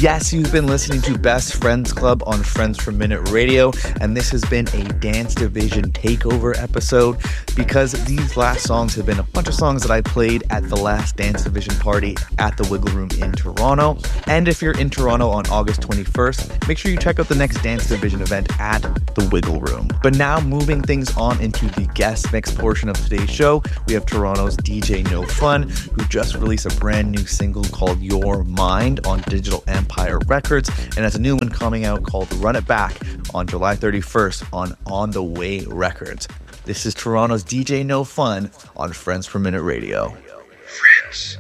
Yes, you've been listening to Best Friends Club on Friends Per Minute Radio, and this has been a Dance Division takeover episode because these last songs have been a bunch of songs that I played at the last Dance Division party at the Wiggle Room in Toronto. And if you're in Toronto on August 21st, make sure you check out the next Dance Division event at the Wiggle Room. But now moving things on into the guest mix portion of today's show, we have Toronto's DJ No Fun, who just released a brand new single called Your Mind on Digital Empire Records, and has a new one coming out called Run It Back on July 31st on The Way Records. This is Toronto's DJ No Fun on Friends Per Minute Radio. Friends